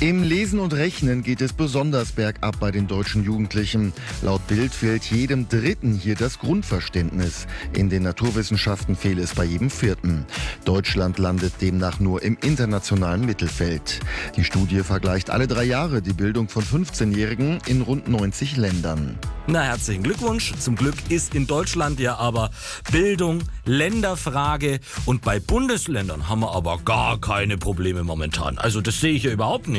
Im Lesen und Rechnen geht es besonders bergab bei den deutschen Jugendlichen. Laut Bild fehlt jedem Dritten hier das Grundverständnis. In den Naturwissenschaften fehle es bei jedem Vierten. Deutschland landet demnach nur im internationalen Mittelfeld. Die Studie vergleicht alle 3 Jahre die Bildung von 15-Jährigen in rund 90 Ländern. Na, herzlichen Glückwunsch. Zum Glück ist in Deutschland ja aber Bildung Länderfrage. Und bei Bundesländern haben wir aber gar keine Probleme momentan. Also das sehe ich ja überhaupt nicht.